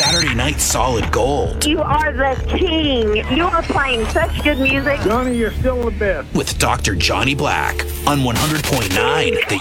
Saturday Night Solid Gold. You are the king. You are playing such good music. Johnny, you're still the best. With Dr. Johnny Black on 100.9 The